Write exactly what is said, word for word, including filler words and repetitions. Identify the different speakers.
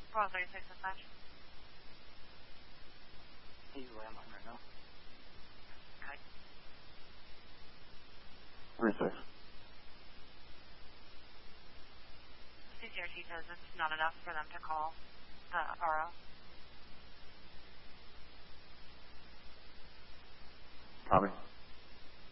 Speaker 1: four thirty-six dispatch.
Speaker 2: He's landline right now.
Speaker 1: Okay.
Speaker 2: thirty-six.
Speaker 1: C C R T says it's not enough for them to call the R O.
Speaker 2: Copy.